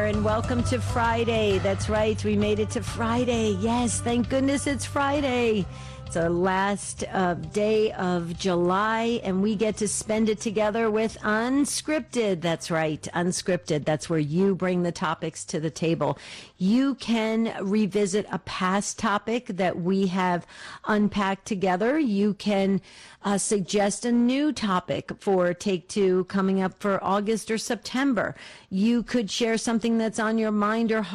and welcome to Friday. That's right, we made it to Friday. Yes, thank goodness it's Friday. It's our last day of July, and we get to spend it together with Unscripted. That's right, Unscripted. That's where you bring the topics to the table. You can revisit a past topic that we have unpacked together. You can suggest a new topic for Take Two coming up for August or September. You could share something that's on your mind or